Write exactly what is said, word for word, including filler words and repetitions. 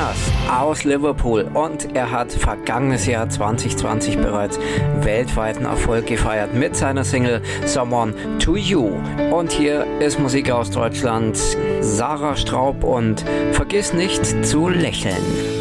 Jonas aus Liverpool und er hat vergangenes Jahr zwanzig zwanzig bereits weltweiten Erfolg gefeiert mit seiner Single Someone to You. Und hier ist Musik aus Deutschland, Sarah Straub und Vergiss nicht zu lächeln.